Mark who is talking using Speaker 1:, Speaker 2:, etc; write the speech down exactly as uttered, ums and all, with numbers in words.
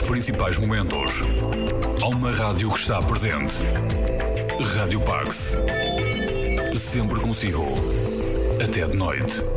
Speaker 1: principais momentos. Há uma rádio que está presente. Rádio Pax. Sempre consigo. Até de noite.